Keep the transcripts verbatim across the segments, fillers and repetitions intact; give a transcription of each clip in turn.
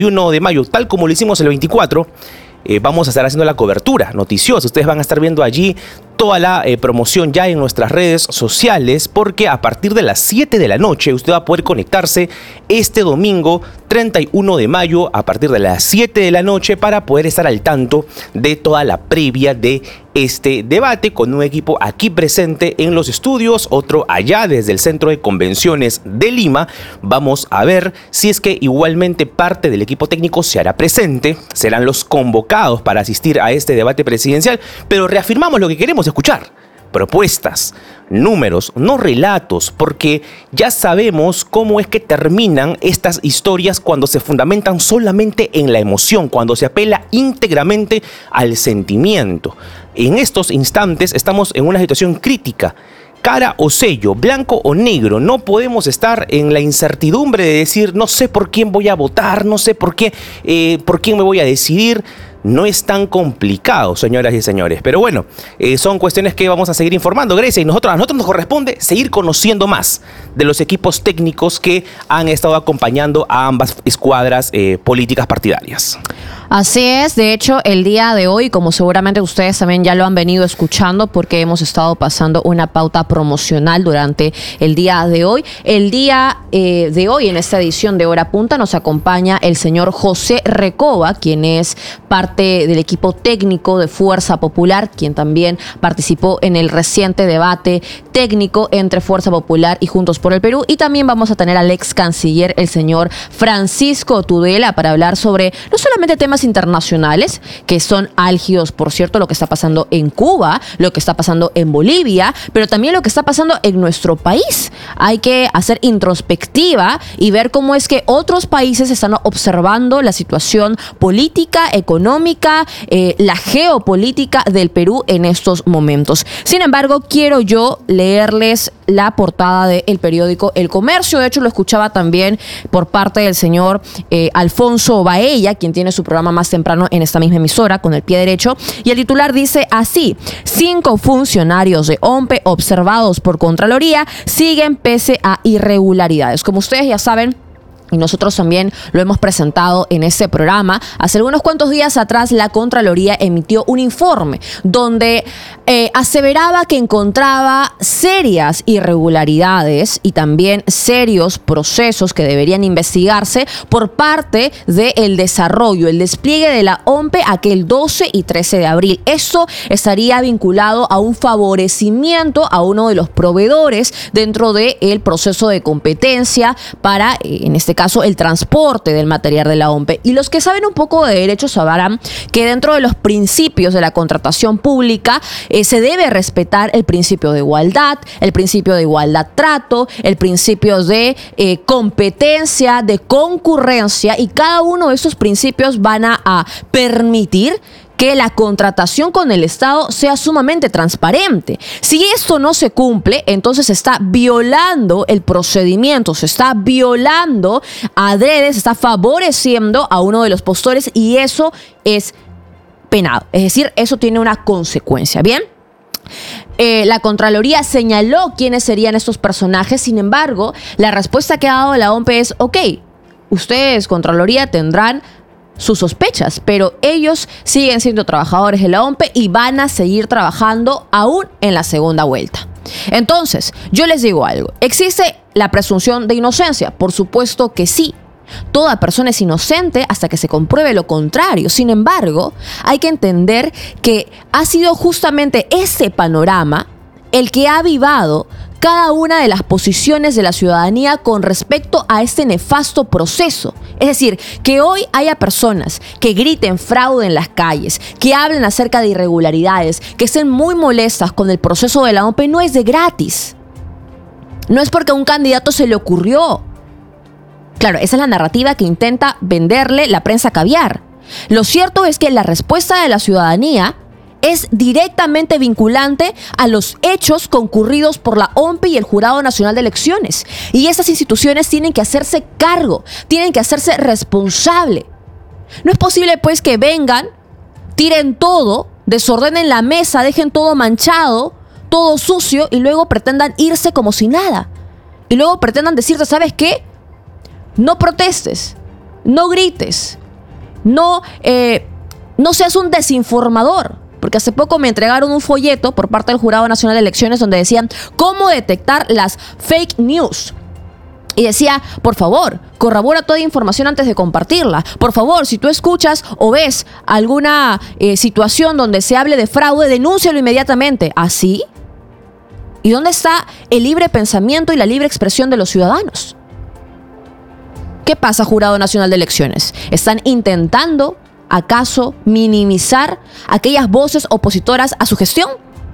uno de mayo, tal como lo hicimos el veinticuatro, eh, vamos a estar haciendo la cobertura noticiosa. Ustedes van a estar viendo allí toda la eh, promoción ya en nuestras redes sociales, porque a partir de las siete de la noche usted va a poder conectarse este domingo treinta y uno de mayo a partir de las siete de la noche para poder estar al tanto de toda la previa de este debate, con un equipo aquí presente en los estudios, otro allá desde el Centro de Convenciones de Lima. Vamos a ver si es que igualmente parte del equipo técnico se hará presente, serán los convocados para asistir a este debate presidencial, pero reafirmamos lo que queremos escuchar: propuestas, números, no relatos, porque ya sabemos cómo es que terminan estas historias cuando se fundamentan solamente en la emoción, cuando se apela íntegramente al sentimiento. En estos instantes estamos en una situación crítica. Cara o sello, blanco o negro, no podemos estar en la incertidumbre de decir no sé por quién voy a votar, no sé por qué, eh, por quién me voy a decidir. No es tan complicado, señoras y señores. Pero bueno, eh, son cuestiones que vamos a seguir informando, Grecia, y nosotros, a nosotros nos corresponde seguir conociendo más de los equipos técnicos que han estado acompañando a ambas escuadras eh, políticas partidarias. Así es, de hecho, el día de hoy, como seguramente ustedes también ya lo han venido escuchando, porque hemos estado pasando una pauta promocional durante el día de hoy. El día eh, de hoy, en esta edición de Hora Punta, nos acompaña el señor José Recoba, quien es parte del equipo técnico de Fuerza Popular, quien también participó en el reciente debate técnico entre Fuerza Popular y Juntos por el Perú. Y también vamos a tener al ex canciller, el señor Francisco Tudela, para hablar sobre no solamente temas internacionales, que son álgidos, por cierto, lo que está pasando en Cuba, lo que está pasando en Bolivia, pero también lo que está pasando en nuestro país. Hay que hacer introspectiva y ver cómo es que otros países están observando la situación política, económica, eh, la geopolítica del Perú en estos momentos. Sin embargo, quiero yo leerles la portada del periódico El Comercio. De hecho, lo escuchaba también por parte del señor eh, Alfonso Baella, quien tiene su programa más temprano en esta misma emisora, Con el Pie Derecho, y el titular dice así: cinco funcionarios de O M P E observados por Contraloría siguen pese a irregularidades. Como ustedes ya saben, y nosotros también lo hemos presentado en este programa, hace algunos cuantos días atrás la Contraloría emitió un informe donde eh, aseveraba que encontraba serias irregularidades y también serios procesos que deberían investigarse por parte del desarrollo, el despliegue de la O M P E aquel doce y trece de abril. Esto estaría vinculado a un favorecimiento a uno de los proveedores dentro del proceso de competencia para, en este caso, caso el transporte del material de la O M P E. Y los que saben un poco de derecho sabrán que dentro de los principios de la contratación pública eh, se debe respetar el principio de igualdad, el principio de igualdad trato, el principio de eh, competencia, de concurrencia, y cada uno de estos principios van a, a permitir que la contratación con el Estado sea sumamente transparente. Si esto no se cumple, entonces se está violando el procedimiento, se está violando adrede, se está favoreciendo a uno de los postores, y eso es penado. Es decir, eso tiene una consecuencia. ¿Bien? Eh, la Contraloría señaló quiénes serían estos personajes. Sin embargo, la respuesta que ha dado la O M P E es: ok, ustedes, Contraloría, tendrán sus sospechas, pero ellos siguen siendo trabajadores de la O M P E y van a seguir trabajando aún en la segunda vuelta. Entonces, yo les digo algo: ¿existe la presunción de inocencia? Por supuesto que sí. Toda persona es inocente hasta que se compruebe lo contrario. Sin embargo, hay que entender que ha sido justamente ese panorama el que ha avivado cada una de las posiciones de la ciudadanía con respecto a este nefasto proceso. Es decir, que hoy haya personas que griten fraude en las calles, que hablen acerca de irregularidades, que estén muy molestas con el proceso de la O M P E, no es de gratis. No es porque a un candidato se le ocurrió. Claro, esa es la narrativa que intenta venderle la prensa caviar. Lo cierto es que la respuesta de la ciudadanía es directamente vinculante a los hechos concurridos por la O M P E y el Jurado Nacional de Elecciones. Y esas instituciones tienen que hacerse cargo, tienen que hacerse responsable. No es posible, pues, que vengan, tiren todo, desordenen la mesa, dejen todo manchado, todo sucio, y luego pretendan irse como si nada. Y luego pretendan decirte: ¿sabes qué? No protestes, no grites, no, eh, no seas un desinformador. Porque hace poco me entregaron un folleto por parte del Jurado Nacional de Elecciones donde decían cómo detectar las fake news. Y decía, por favor, corrobora toda información antes de compartirla. Por favor, si tú escuchas o ves alguna eh, situación donde se hable de fraude, denúncialo inmediatamente. ¿Así? ¿Y dónde está el libre pensamiento y la libre expresión de los ciudadanos? ¿Qué pasa, Jurado Nacional de Elecciones? ¿Están intentando acaso minimizar aquellas voces opositoras a su gestión?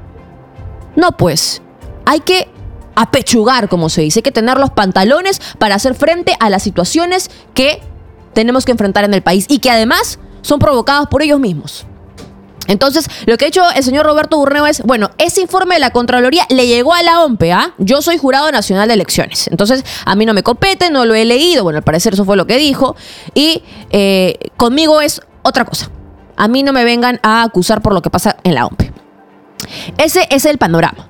No, pues, hay que apechugar, como se dice, hay que tener los pantalones para hacer frente a las situaciones que tenemos que enfrentar en el país y que además son provocadas por ellos mismos. Entonces, lo que ha hecho el señor Roberto Burneo es, bueno, ese informe de la Contraloría le llegó a la OMPE, ¿ah? Yo soy Jurado Nacional de Elecciones. Entonces, a mí no me compete, no lo he leído. Bueno, al parecer eso fue lo que dijo. Y eh, conmigo es otra cosa. A mí no me vengan a acusar por lo que pasa en la OMPE. Ese es el panorama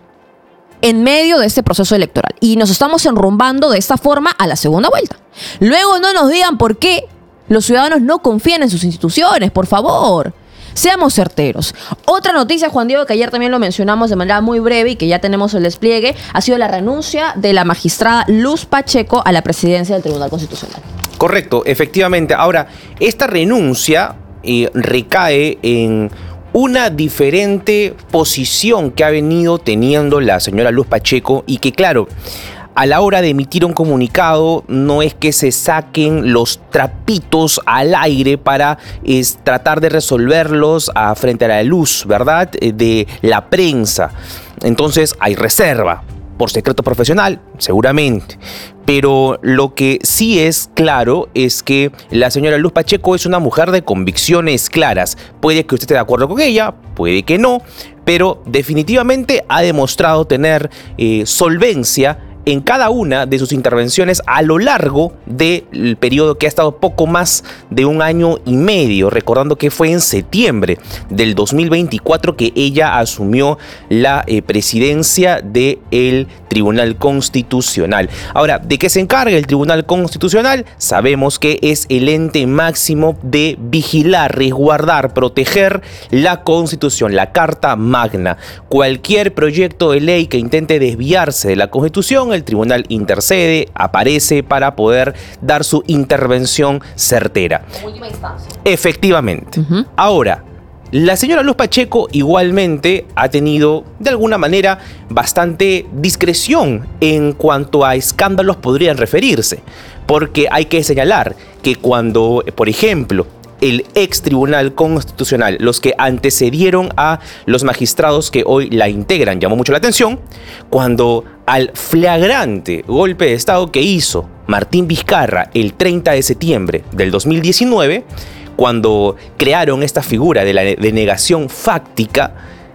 en medio de este proceso electoral. Y nos estamos enrumbando de esta forma a la segunda vuelta. Luego no nos digan por qué los ciudadanos no confían en sus instituciones, por favor. Seamos certeros. Otra noticia, Juan Diego, que ayer también lo mencionamos de manera muy breve y que ya tenemos el despliegue, ha sido la renuncia de la magistrada Luz Pacheco a la presidencia del Tribunal Constitucional. Correcto, efectivamente. Ahora, esta renuncia eh, recae en una diferente posición que ha venido teniendo la señora Luz Pacheco y que, claro, a la hora de emitir un comunicado no es que se saquen los trapitos al aire para es, tratar de resolverlos a, frente a la luz, ¿verdad?, de la prensa. Entonces hay reserva por secreto profesional, seguramente. Pero lo que sí es claro es que la señora Luz Pacheco es una mujer de convicciones claras. Puede que usted esté de acuerdo con ella, puede que no, pero definitivamente ha demostrado tener eh, solvencia en cada una de sus intervenciones a lo largo del periodo que ha estado poco más de un año y medio, recordando que fue en septiembre del dos mil veinticuatro que ella asumió la eh, presidencia del Tribunal Constitucional. Ahora, ¿de qué se encarga el Tribunal Constitucional? Sabemos que es el ente máximo de vigilar, resguardar, proteger la Constitución, la Carta Magna. Cualquier proyecto de ley que intente desviarse de la Constitución, el tribunal intercede, aparece para poder dar su intervención certera. En última instancia. Efectivamente. Uh-huh. Ahora, la señora Luz Pacheco igualmente ha tenido, de alguna manera, bastante discreción en cuanto a escándalos podrían referirse, porque hay que señalar que cuando, por ejemplo, el ex Tribunal Constitucional, los que antecedieron a los magistrados que hoy la integran, llamó mucho la atención, cuando al flagrante golpe de Estado que hizo Martín Vizcarra el treinta de septiembre del dos mil diecinueve, cuando crearon esta figura de la denegación fáctica,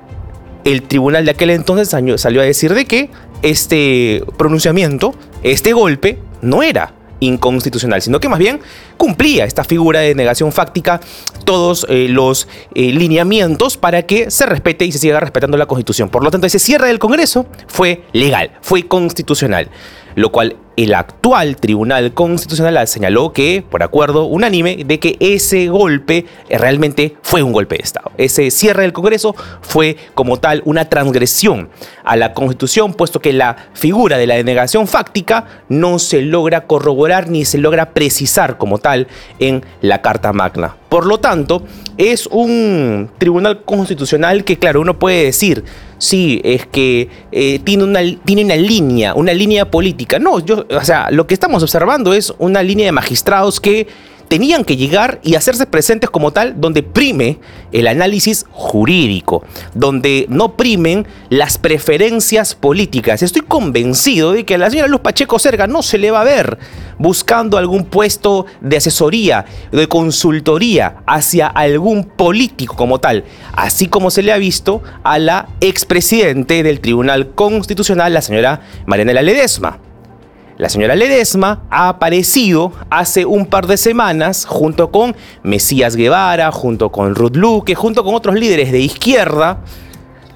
el tribunal de aquel entonces salió a decir de que este pronunciamiento, este golpe, no era inconstitucional, sino que más bien cumplía esta figura de negación fáctica todos eh, los eh, lineamientos para que se respete y se siga respetando la Constitución. Por lo tanto, ese cierre del Congreso fue legal, fue constitucional, lo cual el actual Tribunal Constitucional señaló que, por acuerdo unánime, de que ese golpe realmente fue un golpe de Estado. Ese cierre del Congreso fue como tal una transgresión a la Constitución, puesto que la figura de la denegación fáctica no se logra corroborar ni se logra precisar como tal en la Carta Magna. Por lo tanto, es un Tribunal Constitucional que, claro, uno puede decir, sí, es que eh, tiene, una, tiene una línea, una línea política. No, yo, o sea, lo que estamos observando es una línea de magistrados que tenían que llegar y hacerse presentes como tal, donde prime el análisis jurídico, donde no primen las preferencias políticas. Estoy convencido de que a la señora Luz Pacheco Cerga no se le va a ver buscando algún puesto de asesoría, de consultoría hacia algún político como tal, así como se le ha visto a la expresidente del Tribunal Constitucional, la señora Marianela Ledesma. La señora Ledesma ha aparecido hace un par de semanas junto con Mesías Guevara, junto con Ruth Luque, junto con otros líderes de izquierda,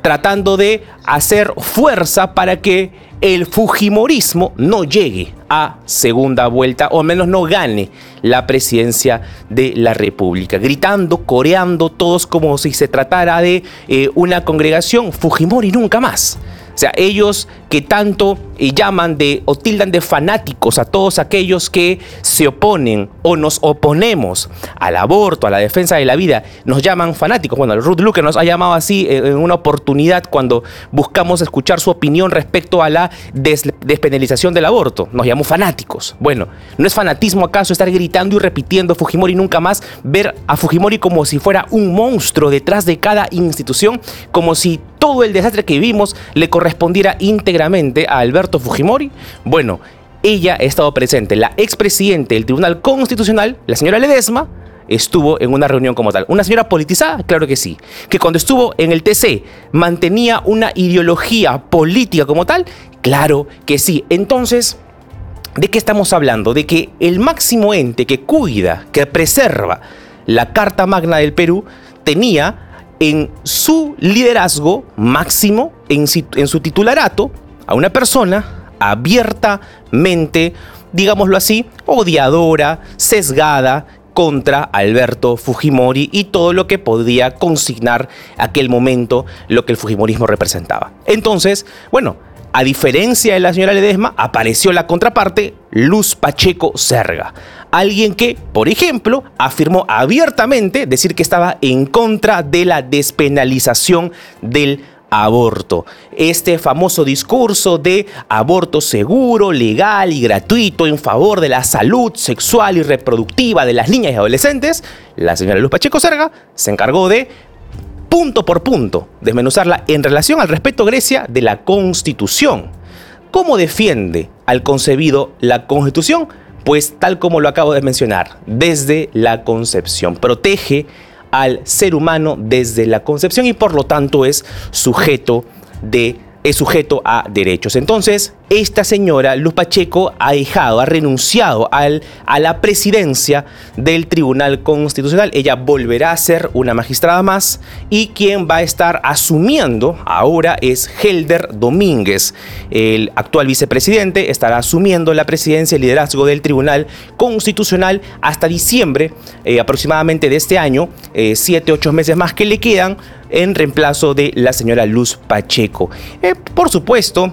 tratando de hacer fuerza para que el fujimorismo no llegue a segunda vuelta, o al menos no gane la presidencia de la República. Gritando, coreando, todos como si se tratara de eh, una congregación, Fujimori nunca más. O sea, ellos que tanto eh, llaman de o tildan de fanáticos a todos aquellos que se oponen o nos oponemos al aborto, a la defensa de la vida, nos llaman fanáticos. Bueno, Ruth Luque nos ha llamado así eh, en una oportunidad cuando buscamos escuchar su opinión respecto a la des despenalización del aborto. Nos llamó fanáticos. Bueno, ¿no es fanatismo acaso estar gritando y repitiendo Fujimori nunca más? Ver a Fujimori como si fuera un monstruo detrás de cada institución, como si todo el desastre que vivimos le correspondiera íntegramente a Alberto Fujimori. Bueno, ella ha estado presente. La expresidente del Tribunal Constitucional, la señora Ledesma, estuvo en una reunión como tal. ¿Una señora politizada? Claro que sí. Que cuando estuvo en el T C mantenía una ideología política como tal, claro que sí. Entonces, ¿de qué estamos hablando? De que el máximo ente que cuida, que preserva la Carta Magna del Perú, tenía en su liderazgo máximo, en, en su titularato, a una persona abiertamente, digámoslo así, odiadora, sesgada contra Alberto Fujimori y todo lo que podía consignar aquel momento lo que el fujimorismo representaba. Entonces, bueno, a diferencia de la señora Ledesma, apareció la contraparte, Luz Pacheco Zerga. Alguien que, por ejemplo, afirmó abiertamente decir que estaba en contra de la despenalización del aborto. Este famoso discurso de aborto seguro, legal y gratuito en favor de la salud sexual y reproductiva de las niñas y adolescentes, la señora Luz Pacheco Zerga se encargó de, punto por punto, desmenuzarla en relación al respeto a Grecia de la Constitución. ¿Cómo defiende al concebido la Constitución? Pues tal como lo acabo de mencionar, desde la concepción. Protege al ser humano desde la concepción y por lo tanto es sujeto de es sujeto a derechos. Entonces, esta señora Luz Pacheco ha dejado, ha renunciado al, a la presidencia del Tribunal Constitucional. Ella volverá a ser una magistrada más y quien va a estar asumiendo ahora es Helder Domínguez. El actual vicepresidente estará asumiendo la presidencia y liderazgo del Tribunal Constitucional hasta diciembre eh, aproximadamente de este año, eh, siete, ocho meses más que le quedan, en reemplazo de la señora Luz Pacheco. Eh, por supuesto,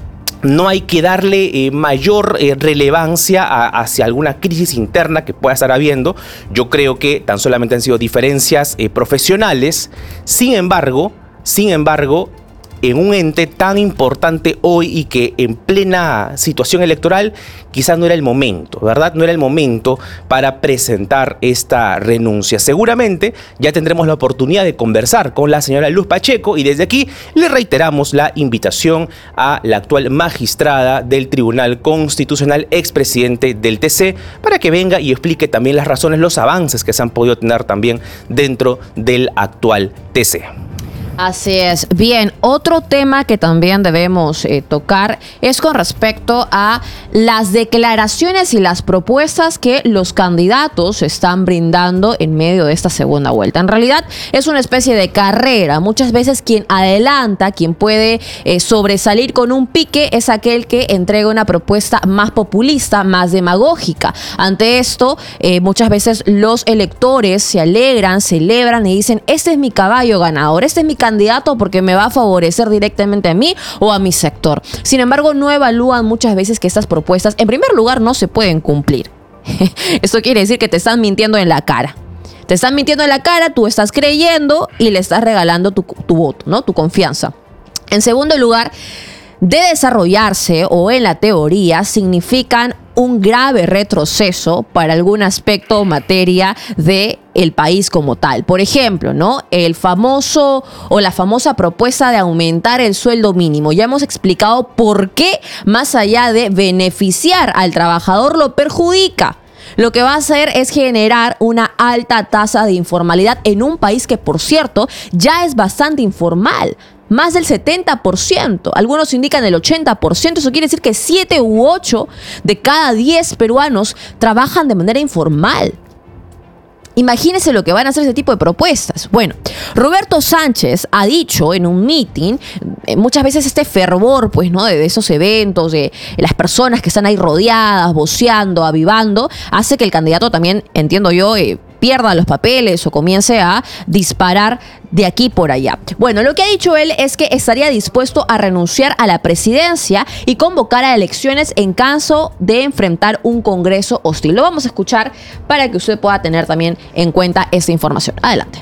no hay que darle eh, mayor eh, relevancia a, hacia alguna crisis interna que pueda estar habiendo. Yo creo que tan solamente han sido diferencias eh, profesionales. Sin embargo, sin embargo, en un ente tan importante hoy y que en plena situación electoral quizás no era el momento, ¿verdad? No era el momento para presentar esta renuncia. Seguramente ya tendremos la oportunidad de conversar con la señora Luz Pacheco y desde aquí le reiteramos la invitación a la actual magistrada del Tribunal Constitucional, expresidente del T C, para que venga y explique también las razones, los avances que se han podido tener también dentro del actual T C. Así es. Bien, otro tema que también debemos eh, tocar es con respecto a las declaraciones y las propuestas que los candidatos están brindando en medio de esta segunda vuelta. En realidad es una especie de carrera. Muchas veces quien adelanta, quien puede eh, sobresalir con un pique es aquel que entrega una propuesta más populista, más demagógica. Ante esto, eh, muchas veces los electores se alegran, celebran y dicen: este es mi caballo ganador, este es mi candidato porque me va a favorecer directamente a mí o a mi sector. Sin embargo, no evalúan muchas veces que estas propuestas, en primer lugar, no se pueden cumplir. Esto quiere decir que te están mintiendo en la cara. Te están mintiendo en la cara, tú estás creyendo y le estás regalando tu, tu voto, ¿no? Tu confianza. En segundo lugar, de desarrollarse o en la teoría significan un grave retroceso para algún aspecto o materia de el país como tal. Por ejemplo, ¿no? El famoso o la famosa propuesta de aumentar el sueldo mínimo. Ya hemos explicado por qué, más allá de beneficiar al trabajador, lo perjudica. Lo que va a hacer es generar una alta tasa de informalidad en un país que, por cierto, ya es bastante informal. Más del setenta por ciento, algunos indican el ochenta por ciento, eso quiere decir que siete u ocho de cada diez peruanos trabajan de manera informal. Imagínense lo que van a hacer ese tipo de propuestas. Bueno, Roberto Sánchez ha dicho en un meeting, eh, muchas veces este fervor, pues, ¿no? De, de esos eventos, de, de las personas que están ahí rodeadas, voceando, avivando, hace que el candidato también, entiendo yo, eh, pierda los papeles o comience a disparar de aquí por allá. Bueno, lo que ha dicho él es que estaría dispuesto a renunciar a la presidencia y convocar a elecciones en caso de enfrentar un Congreso hostil. Lo vamos a escuchar para que usted pueda tener también en cuenta esta información. Adelante.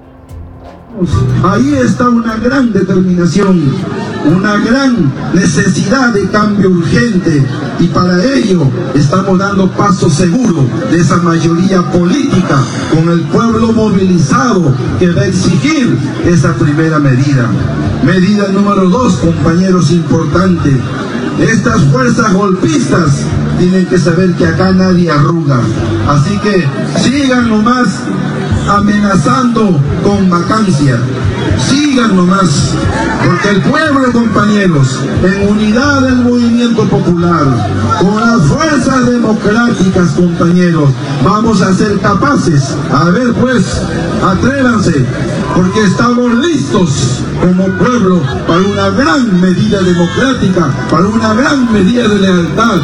Ahí está una gran determinación, una gran necesidad de cambio urgente, y para ello estamos dando paso seguro de esa mayoría política con el pueblo movilizado que va a exigir esa primera medida. Medida número dos, compañeros, importante. Estas fuerzas golpistas tienen que saber que acá nadie arruga, así que sigan nomás amenazando con vacancia. Sigan nomás, porque el pueblo, compañeros, en unidad del movimiento popular, con las fuerzas democráticas, compañeros, vamos a ser capaces. A ver, pues, atrévanse, porque estamos listos como pueblo para una gran medida democrática, para una gran medida de lealtad.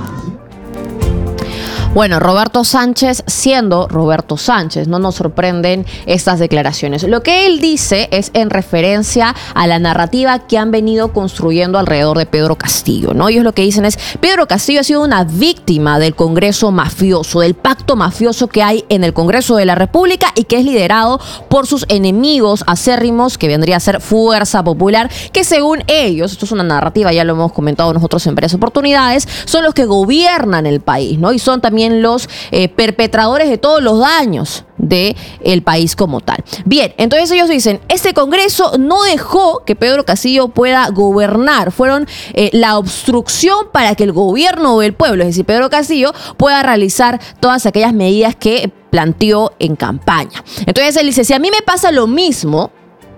Bueno, Roberto Sánchez siendo Roberto Sánchez, no nos sorprenden estas declaraciones. Lo que él dice es en referencia a la narrativa que han venido construyendo alrededor de Pedro Castillo, ¿no? Ellos lo que dicen es, Pedro Castillo ha sido una víctima del Congreso mafioso, del pacto mafioso que hay en el Congreso de la República y que es liderado por sus enemigos acérrimos, que vendría a ser Fuerza Popular, que según ellos, esto es una narrativa, ya lo hemos comentado nosotros en varias oportunidades, son los que gobiernan el país, ¿no? Y son también los eh, perpetradores de todos los daños del país como tal. Bien, entonces ellos dicen, este Congreso no dejó que Pedro Castillo pueda gobernar, fueron eh, la obstrucción para que el gobierno del pueblo, es decir, Pedro Castillo, pueda realizar todas aquellas medidas que planteó en campaña. Entonces él dice, si a mí me pasa lo mismo,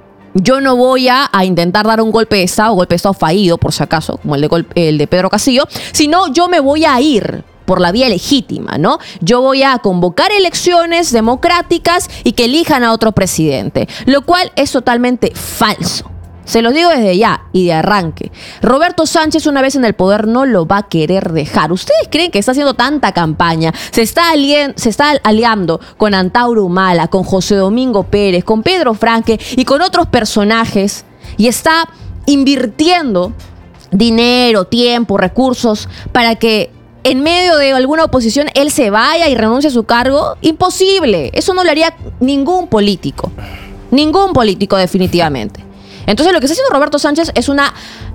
yo no voy a, a intentar dar un golpe de Estado, golpe de Estado fallido, por si acaso, como el de, el de Pedro Castillo, sino yo me voy a ir por la vía legítima, ¿no? Yo voy a convocar elecciones democráticas y que elijan a otro presidente, lo cual es totalmente falso. Se los digo desde ya y de arranque. Roberto Sánchez, una vez en el poder, no lo va a querer dejar. ¿Ustedes creen que está haciendo tanta campaña? Se está, alien, se está aliando con Antauro Humala, con José Domingo Pérez, con Pedro Franque y con otros personajes, y está invirtiendo dinero, tiempo, recursos para que en medio de alguna oposición él se vaya y renuncie a su cargo. Imposible. Eso no lo haría ningún político. Ningún político, definitivamente. Entonces lo que está haciendo Roberto Sánchez es una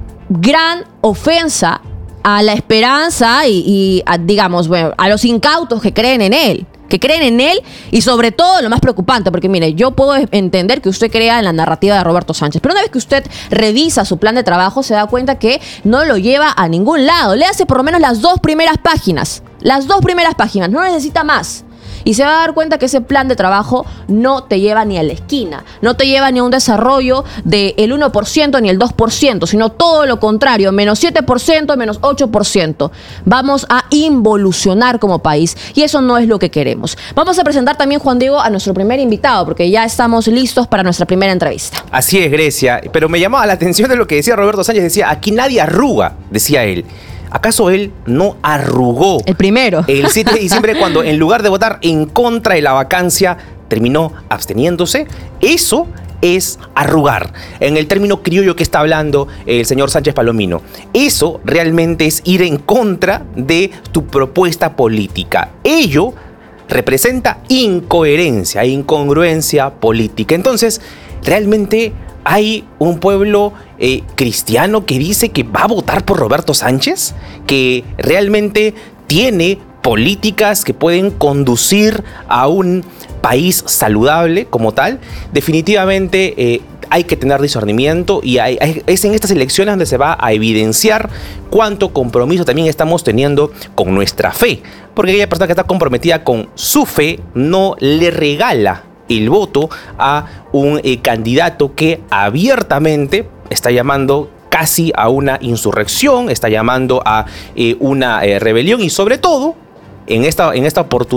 gran ofensa a la esperanza y, y a, digamos, bueno, a los incautos que creen en él. Que creen en él y sobre todo lo más preocupante, porque mire, yo puedo entender que usted crea en la narrativa de Roberto Sánchez, pero una vez que usted revisa su plan de trabajo se da cuenta que no lo lleva a ningún lado. Le hace por lo menos las dos primeras páginas, las dos primeras páginas, no necesita más. Y se va a dar cuenta que ese plan de trabajo no te lleva ni a la esquina, no te lleva ni a un desarrollo del uno por ciento ni el dos por ciento, sino todo lo contrario, menos siete por ciento, menos ocho por ciento. Vamos a involucionar como país y eso no es lo que queremos. Vamos a presentar también, Juan Diego, a nuestro primer invitado, porque ya estamos listos para nuestra primera entrevista. Así es, Grecia, pero me llamaba la atención de lo que decía Roberto Sánchez, decía, aquí nadie arruga, decía él. ¿Acaso él no arrugó? El primero. El siete de diciembre, cuando en lugar de votar en contra de la vacancia, terminó absteniéndose. Eso es arrugar, en el término criollo que está hablando el señor Sánchez Palomino. Eso realmente es ir en contra de tu propuesta política. Ello representa incoherencia e incongruencia política. Entonces, realmente hay un pueblo eh, cristiano que dice que va a votar por Roberto Sánchez, que realmente tiene políticas que pueden conducir a un país saludable como tal. Definitivamente eh, hay que tener discernimiento y hay, hay, es en estas elecciones donde se va a evidenciar cuánto compromiso también estamos teniendo con nuestra fe, porque aquella persona que está comprometida con su fe no le regala el voto a un eh, candidato que abiertamente está llamando casi a una insurrección, está llamando a eh, una eh, rebelión y sobre todo, en esta, en esta oportunidad,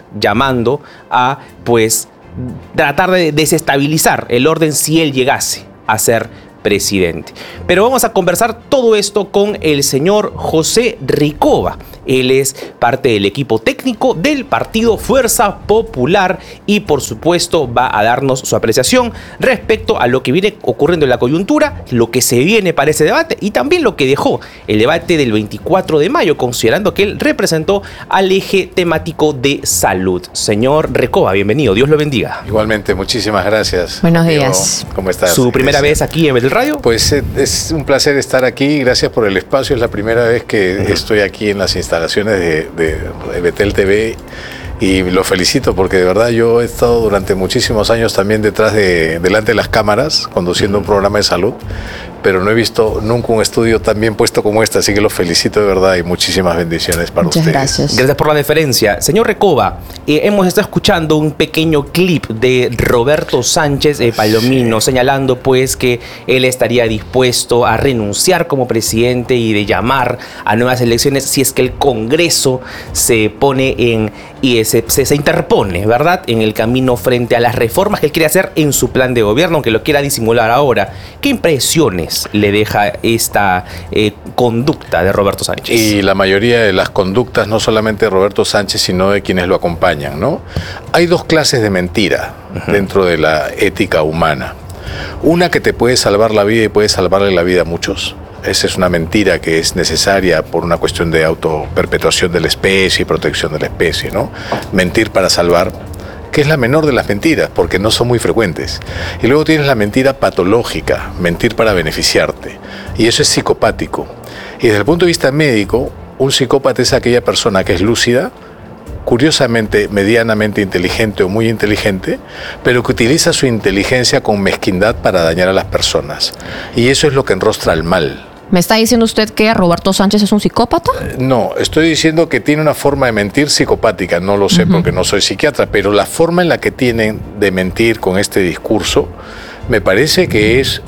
llamando a pues tratar de desestabilizar el orden si él llegase a ser presidente. Pero vamos a conversar todo esto con el señor José Ricova. Él es parte del equipo técnico del partido Fuerza Popular y por supuesto va a darnos su apreciación respecto a lo que viene ocurriendo en la coyuntura, lo que se viene para ese debate y también lo que dejó el debate del veinticuatro de mayo, considerando que él representó al eje temático de salud. Señor Ricova, bienvenido, Dios lo bendiga. Igualmente, muchísimas gracias. Buenos días. ¿Cómo estás? ¿Su primera vez aquí en Betel Radio? Pues es un placer estar aquí, gracias por el espacio, es la primera vez que uh-huh. estoy aquí en las instalaciones de, de, de Betel T V y lo felicito porque de verdad yo he estado durante muchísimos años también detrás de, delante de las cámaras, conduciendo uh-huh. un programa de salud, pero no he visto nunca un estudio tan bien puesto como este, así que los felicito de verdad y muchísimas bendiciones para Muchas ustedes. Gracias. Gracias por la deferencia. Señor Ricova, eh, hemos estado escuchando un pequeño clip de Roberto Sánchez eh, Palomino, sí. señalando pues que él estaría dispuesto a renunciar como presidente y de llamar a nuevas elecciones si es que el Congreso se pone en y se, se, se interpone, ¿verdad?, en el camino frente a las reformas que él quiere hacer en su plan de gobierno, aunque lo quiera disimular ahora. ¿Qué impresiones le deja esta eh, conducta de Roberto Sánchez? Y la mayoría de las conductas, no solamente de Roberto Sánchez, sino de quienes lo acompañan, ¿no? Hay dos clases de mentira uh-huh. dentro de la ética humana. Una que te puede salvar la vida y puede salvarle la vida a muchos. Esa es una mentira que es necesaria por una cuestión de autoperpetuación de la especie y protección de la especie, ¿no? Mentir para salvar, que es la menor de las mentiras, porque no son muy frecuentes. Y luego tienes la mentira patológica, mentir para beneficiarte. Y eso es psicopático. Y desde el punto de vista médico, un psicópata es aquella persona que es lúcida, curiosamente medianamente inteligente o muy inteligente, pero que utiliza su inteligencia con mezquindad para dañar a las personas. Y eso es lo que enrostra el mal. ¿Me está diciendo usted que Roberto Sánchez es un psicópata? No, estoy diciendo que tiene una forma de mentir psicopática, no lo sé uh-huh. porque no soy psiquiatra, pero la forma en la que tienen de mentir con este discurso me parece que es,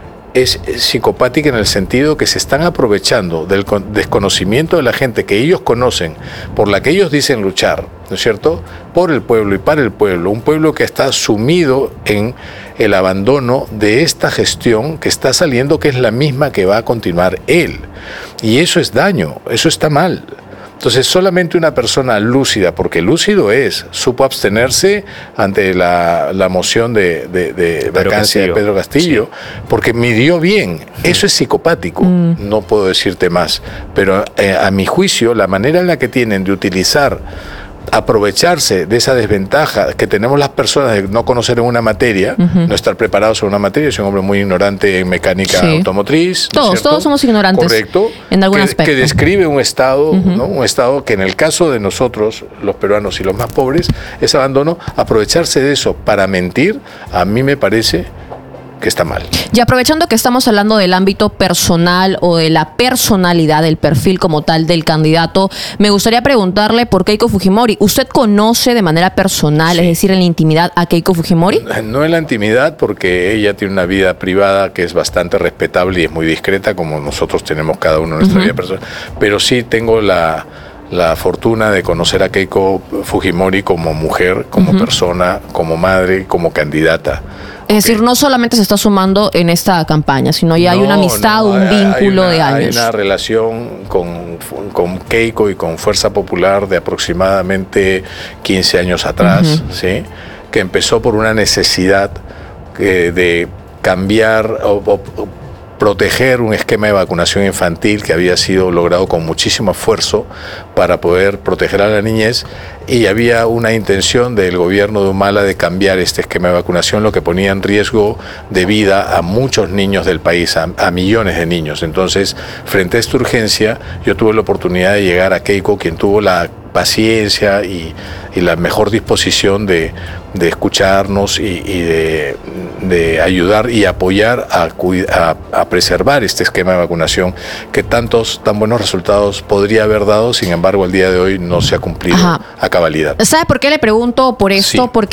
es psicopática en el sentido que se están aprovechando del desconocimiento de la gente que ellos conocen, por la que ellos dicen luchar, ¿no es cierto?, por el pueblo y para el pueblo, un pueblo que está sumido en el abandono de esta gestión que está saliendo, que es la misma que va a continuar él. Y eso es daño, eso está mal. Entonces solamente una persona lúcida, porque lúcido es, supo abstenerse ante la, la moción de, de, de vacancia de Pedro Castillo, sí. porque midió bien. Eso es psicopático, mm. no puedo decirte más. Pero eh, a mi juicio, la manera en la que tienen de utilizar, aprovecharse de esa desventaja que tenemos las personas de no conocer en una materia, uh-huh. no estar preparados en una materia. Soy un hombre muy ignorante en mecánica sí. automotriz. Todos, ¿no todos somos ignorantes. Correcto. En algún que, aspecto. Que describe un estado, uh-huh. ¿no? un estado que en el caso de nosotros, los peruanos y los más pobres, es abandono. Aprovecharse de eso para mentir, a mí me parece que está mal. Y aprovechando que estamos hablando del ámbito personal o de la personalidad, del perfil como tal del candidato, me gustaría preguntarle por Keiko Fujimori. ¿Usted conoce de manera personal, sí. es decir, en la intimidad, a Keiko Fujimori? No en la intimidad, porque ella tiene una vida privada que es bastante respetable y es muy discreta, como nosotros tenemos cada uno en nuestra uh-huh. vida personal. Pero sí tengo la... la fortuna de conocer a Keiko Fujimori como mujer, como uh-huh. persona, como madre, como candidata. Es okay. decir, no solamente se está sumando en esta campaña, sino ya no, hay una amistad, no, un hay, vínculo hay una, de años. Hay una relación con, con Keiko y con Fuerza Popular de aproximadamente quince años atrás, uh-huh. ¿sí? que empezó por una necesidad eh, de cambiar o, o proteger un esquema de vacunación infantil que había sido logrado con muchísimo esfuerzo para poder proteger a la niñez, y había una intención del gobierno de Humala de cambiar este esquema de vacunación, lo que ponía en riesgo de vida a muchos niños del país, a, a millones de niños. Entonces, frente a esta urgencia, yo tuve la oportunidad de llegar a Keiko, quien tuvo la paciencia y, y la mejor disposición de, de escucharnos y, y de, de ayudar y apoyar a, a, a preservar este esquema de vacunación que tantos, tan buenos resultados podría haber dado, sin embargo, el día de hoy no se ha cumplido Ajá. a cabalidad. ¿Sabe por qué le pregunto por esto? Sí. Porque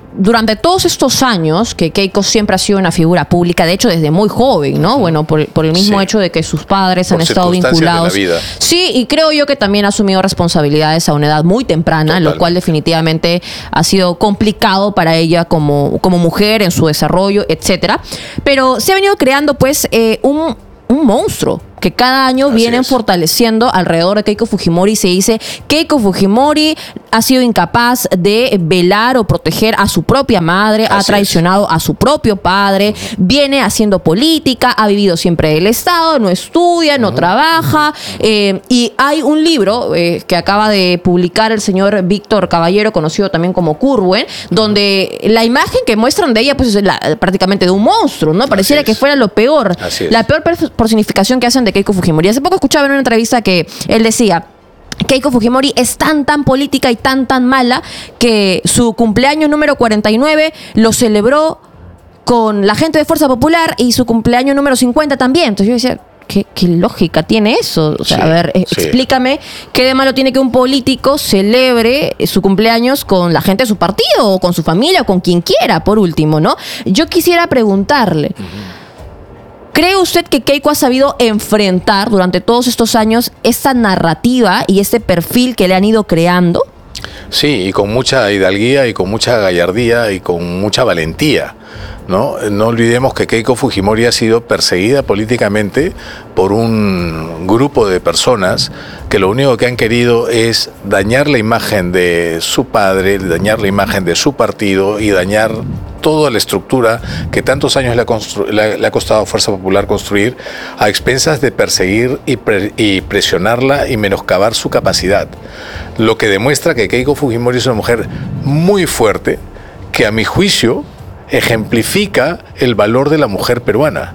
durante todos estos años que Keiko siempre ha sido una figura pública, de hecho desde muy joven, ¿no? Bueno, por, por el mismo sí. hecho de que sus padres por han estado vinculados. De la vida. Sí, y creo yo que también ha asumido responsabilidades a una edad muy temprana, Total. Lo cual definitivamente ha sido complicado para ella como, como mujer en su desarrollo, etcétera. Pero se ha venido creando pues eh, un, un monstruo que cada año Así vienen es. fortaleciendo alrededor de Keiko Fujimori. Se dice Keiko Fujimori ha sido incapaz de velar o proteger a su propia madre, Así ha traicionado es. a su propio padre, uh-huh. viene haciendo política, ha vivido siempre del Estado, no estudia, no uh-huh. trabaja. Eh, y hay un libro eh, que acaba de publicar el señor Víctor Caballero, conocido también como Curwen, donde la imagen que muestran de ella pues es la, prácticamente de un monstruo, ¿no? Pareciera que fuera lo peor, la peor personificación que hacen de Keiko Fujimori. Hace poco escuchaba en una entrevista que él decía: Keiko Fujimori es tan, tan política y tan, tan mala que su cumpleaños número cuarenta y nueve lo celebró con la gente de Fuerza Popular y su cumpleaños número cincuenta también. Entonces yo decía, ¿qué, qué lógica tiene eso? O sea, sí, a ver, sí. explícame qué de malo tiene que un político celebre su cumpleaños con la gente de su partido o con su familia o con quien quiera, por último, ¿no? Yo quisiera preguntarle, uh-huh. ¿cree usted que Keiko ha sabido enfrentar durante todos estos años esta narrativa y este perfil que le han ido creando? Sí, y con mucha hidalguía y con mucha gallardía y con mucha valentía, ¿no? No olvidemos que Keiko Fujimori ha sido perseguida políticamente por un grupo de personas que lo único que han querido es dañar la imagen de su padre, dañar la imagen de su partido y dañar toda la estructura que tantos años le ha, constru- le, le ha costado a Fuerza Popular construir, a expensas de perseguir y, pre- y presionarla y menoscabar su capacidad. Lo que demuestra que Keiko Fujimori es una mujer muy fuerte, que a mi juicio ejemplifica el valor de la mujer peruana.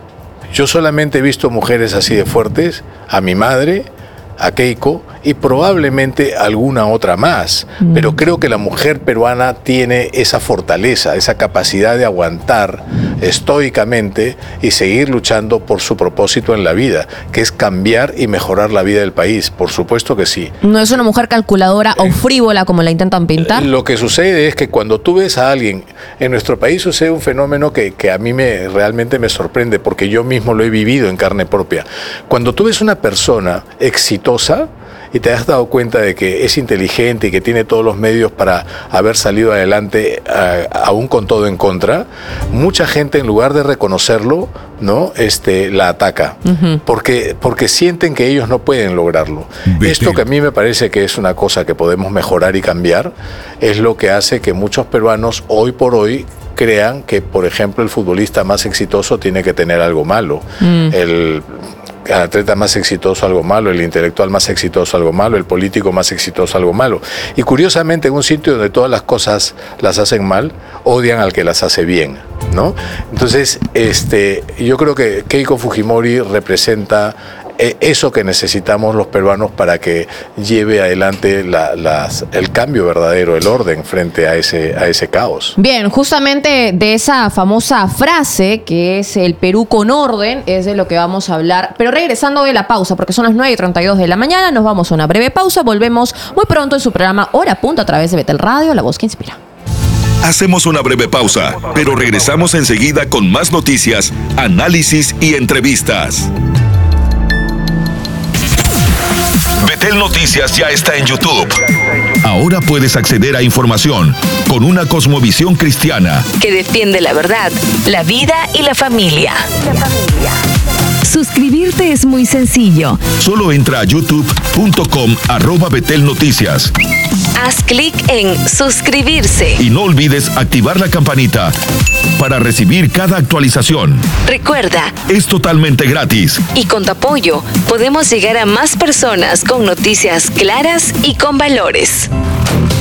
Yo solamente he visto mujeres así de fuertes, a mi madre, a Keiko y probablemente alguna otra más, mm. pero creo que la mujer peruana tiene esa fortaleza, esa capacidad de aguantar estoicamente y seguir luchando por su propósito en la vida, que es cambiar y mejorar la vida del país. Por supuesto que sí. ¿No es una mujer calculadora eh, o frívola como la intentan pintar? Lo que sucede es que cuando tú ves a alguien, en nuestro país sucede un fenómeno que, que a mí me, realmente me sorprende, porque yo mismo lo he vivido en carne propia. Cuando tú ves una persona exitosa, y te has dado cuenta de que es inteligente y que tiene todos los medios para haber salido adelante, uh, aún con todo en contra, mucha gente, en lugar de reconocerlo, ¿no? este, la ataca, uh-huh. porque, porque sienten que ellos no pueden lograrlo. Betel. Esto que a mí me parece que es una cosa que podemos mejorar y cambiar, es lo que hace que muchos peruanos hoy por hoy crean que, por ejemplo, el futbolista más exitoso tiene que tener algo malo. Mm. El el atleta más exitoso algo malo, el intelectual más exitoso algo malo, el político más exitoso algo malo. Y curiosamente, en un sitio donde todas las cosas las hacen mal, odian al que las hace bien, ¿no? Entonces, este, yo creo que Keiko Fujimori representa eso que necesitamos los peruanos para que lleve adelante la, las, el cambio verdadero, el orden frente a ese, a ese caos. Bien, justamente de esa famosa frase que es el Perú con orden es de lo que vamos a hablar, pero regresando de la pausa, porque son las nueve y treinta y dos de la mañana, nos vamos a una breve pausa, volvemos muy pronto en su programa Hora Punta a través de Betel Radio, la voz que inspira. Hacemos una breve pausa, pero regresamos enseguida con más noticias, análisis y entrevistas. Betel Noticias ya está en YouTube. Ahora puedes acceder a información con una cosmovisión cristiana que defiende la verdad, la vida y la familia. Suscribirte es muy sencillo. Solo entra a youtube punto com arroba Betel Noticias. Haz clic en suscribirse. Y no olvides activar la campanita para recibir cada actualización. Recuerda, es totalmente gratis. Y con tu apoyo podemos llegar a más personas con noticias claras y con valores.